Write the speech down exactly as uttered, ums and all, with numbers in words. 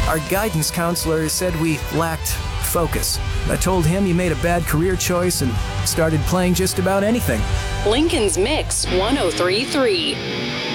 Our guidance counselor said we lacked focus. I told him you made a bad career choice and started playing just about anything. Lincoln's Mix one oh three point three.